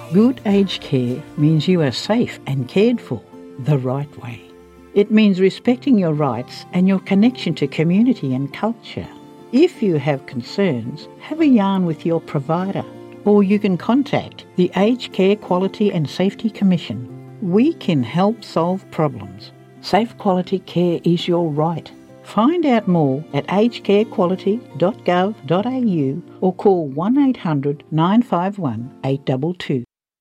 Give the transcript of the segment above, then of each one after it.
Good aged care means you are safe and cared for the right way. It means respecting your rights and your connection to community and culture. If you have concerns, have a yarn with your provider, or you can contact the Aged Care Quality and Safety Commission. We can help solve problems. Safe quality care is your right. Find out more at agedcarequality.gov.au or call 1800 951 822.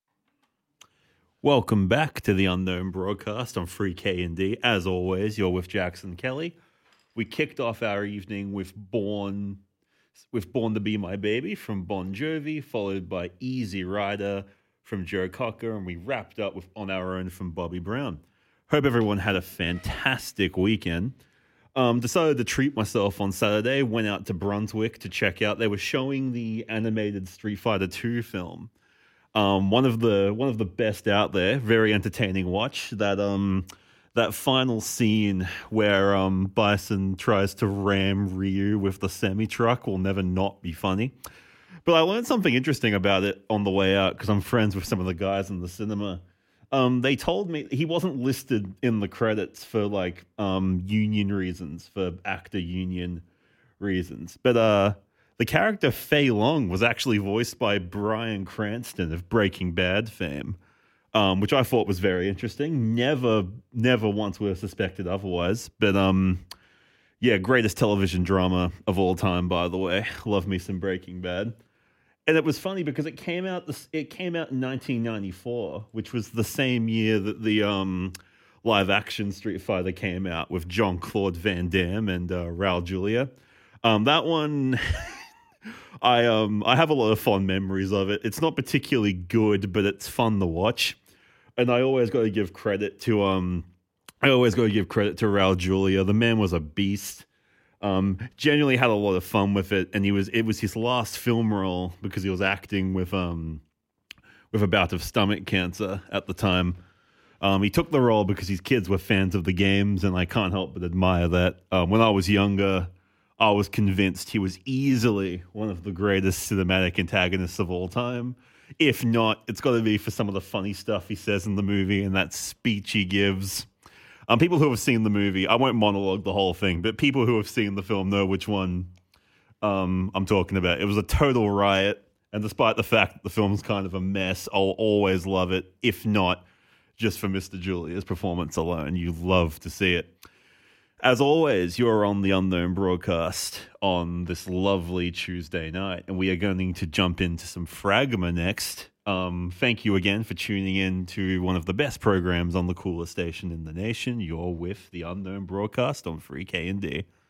Welcome back to the Unknown Broadcast on Free K&D. As always, you're with Jackson Kelly. We kicked off our evening with Born to Be My Baby from Bon Jovi, followed by Easy Rider from Joe Cocker, and we wrapped up with On Our Own from Bobby Brown. Hope everyone had a fantastic weekend. Decided to treat myself on Saturday, went out to Brunswick to check out. They were showing the animated Street Fighter II film. One of the best out there, very entertaining watch. That final scene where Bison tries to ram Ryu with the semi-truck will never not be funny. But I learned something interesting about it on the way out because I'm friends with some of the guys in the cinema. They told me he wasn't listed in the credits for union reasons, for actor union reasons. But the character Fei Long was actually voiced by Bryan Cranston of Breaking Bad fame, which I thought was very interesting. Never once would have suspected otherwise. But greatest television drama of all time, by the way. Love me some Breaking Bad. And it was funny because it came out in 1994, which was the same year that the live action Street Fighter came out with Jean-Claude Van Damme and Raul Julia. That one. I have a lot of fond memories of it. It's not particularly good, but it's fun to watch. And I always got to give credit to Raul Julia. The man was a beast. Genuinely had a lot of fun with it, and it was his last film role because he was acting with a bout of stomach cancer at the time. He took the role because his kids were fans of the games, and I can't help but admire that. When I was younger, I was convinced he was easily one of the greatest cinematic antagonists of all time. If not, it's got to be for some of the funny stuff he says in the movie and that speech he gives. People who have seen the movie, I won't monologue the whole thing, but people who have seen the film know which one I'm talking about. It was a total riot, and despite the fact that the film's kind of a mess, I'll always love it, if not just for Mr. Julia's performance alone. You love to see it. As always, you're on the Unknown Broadcast on this lovely Tuesday night, and we are going to jump into some Fragma next. Thank you again for tuning in to one of the best programs on the coolest station in the nation. You're with the Unknown Broadcast on Free K&D.